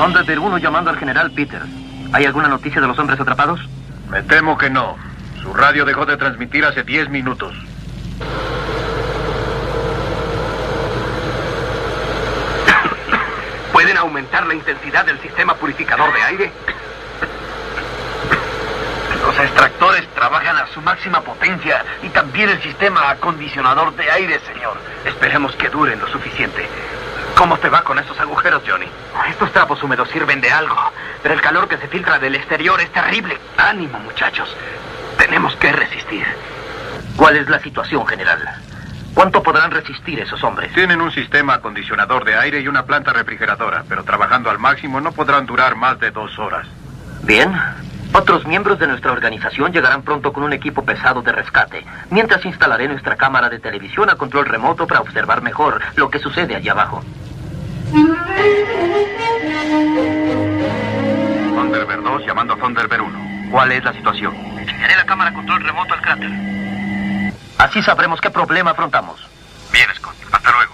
Thunderbird 1 llamando al general Peters. ¿Hay alguna noticia de los hombres atrapados? Me temo que no. Su radio dejó de transmitir hace 10 minutos. ¿Pueden aumentar la intensidad del sistema purificador de aire? Los extractores trabajan a su máxima potencia y también el sistema acondicionador de aire, señor. Esperemos que duren lo suficiente. ¿Cómo te va con esos agujeros, Johnny? Estos trapos húmedos sirven de algo, pero el calor que se filtra del exterior es terrible. Ánimo, muchachos. Tenemos que resistir. ¿Cuál es la situación, general? ¿Cuánto podrán resistir esos hombres? Tienen un sistema acondicionador de aire y una planta refrigeradora, pero trabajando al máximo no podrán durar más de 2 horas. Bien. Otros miembros de nuestra organización llegarán pronto con un equipo pesado de rescate, mientras instalaré nuestra cámara de televisión a control remoto para observar mejor lo que sucede allá abajo. Thunderbird 2 llamando a Thunderbird 1. ¿Cuál es la situación? Enviaré la cámara a control remoto al cráter. Así sabremos qué problema afrontamos. Bien, Scott. Hasta luego.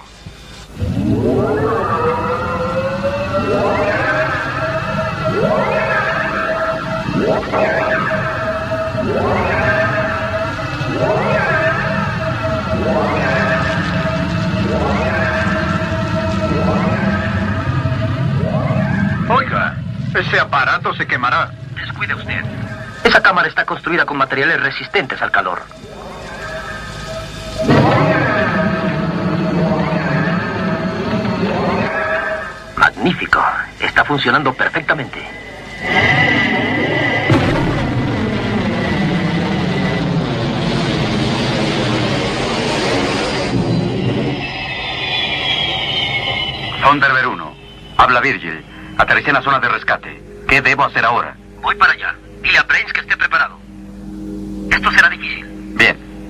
Oiga, ese aparato se quemará. Descuide usted. Esa cámara está construida con materiales resistentes al calor. Magnífico. Está funcionando perfectamente. Thunderbird 1. Habla Virgil. Aterricé en la zona de rescate. ¿Qué debo hacer ahora? Voy para allá. Dile a Brains que esté preparado.